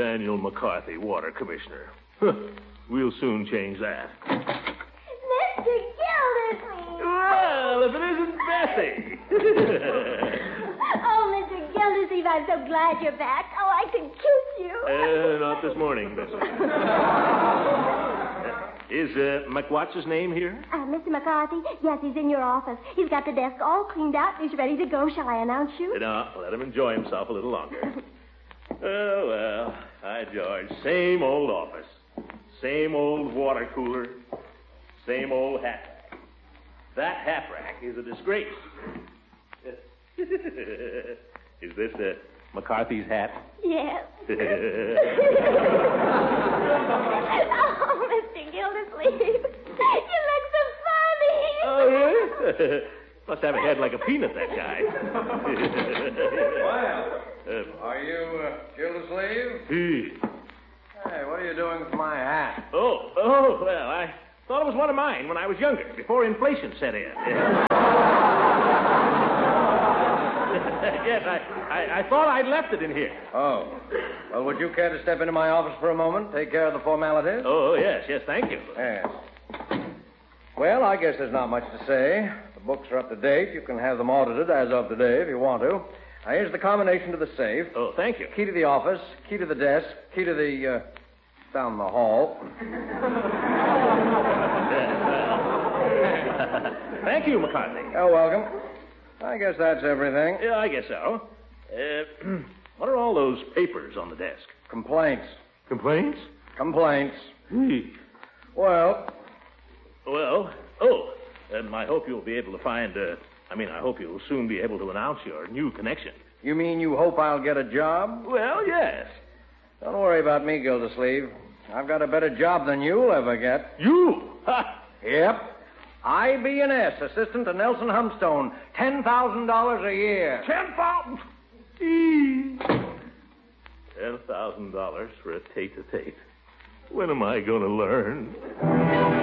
Daniel McCarthy, water commissioner. We'll soon change that. Mr. Gildersleeve! Well, if it isn't Bessie. Oh, Mr. Gildersleeve, I'm so glad you're back. Oh, I could kiss you. Not this morning, Bessie. Is McWhat's name here? Mr. McCarthy? Yes, he's in your office. He's got the desk all cleaned out. He's ready to go. Shall I announce you? No, let him enjoy himself a little longer. Oh, well. Hi, George. Same old office. Same old water cooler. Same old hat rack. That hat rack is a disgrace. Is this McCarthy's hat? Yes. Oh, Mr. Gildersleeve, you look so funny. Oh, really? Must have a head like a peanut, that guy. Well, are you Gildersleeve? Hey, what are you doing with my hat? Well, I thought it was one of mine when I was younger, before inflation set in. Yes, I thought I'd left it in here. Oh. Well, would you care to step into my office for a moment, take care of the formalities? Oh, yes, thank you. Yes. Well, I guess there's not much to say. The books are up to date. You can have them audited as of today if you want to. Now, here's the combination to the safe. Oh, thank you. Key to the office, key to the desk, key to the, down the hall. Thank you, McCarthy. You're welcome. I guess that's everything. Yeah, I guess so. What are all those papers on the desk? Complaints. Complaints? Complaints. Well, I hope you'll be able to find, I hope you'll soon be able to announce your new connection. You mean you hope I'll get a job? Well, yes. Don't worry about me, Gildersleeve. I've got a better job than you'll ever get. You? Ha! Yep. IB&S, assistant to Nelson Humstone. $10,000 a year. $10,000? $10,000 for a tete-a-tete. When am I going to learn?